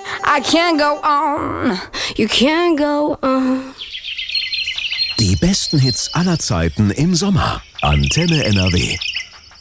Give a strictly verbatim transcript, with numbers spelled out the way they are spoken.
I can't go on, you can't go on. Die besten Hits aller Zeiten im Sommer. Antenne N R W.